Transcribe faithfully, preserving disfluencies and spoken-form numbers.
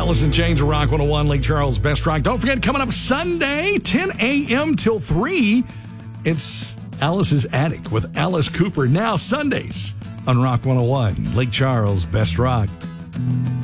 Alice in Chains, Rock one oh one, Lake Charles Best Rock. Don't forget, coming up Sunday, ten a.m. till three, it's Alice's Attic with Alice Cooper. Now Sundays on Rock one oh one, Lake Charles Best Rock.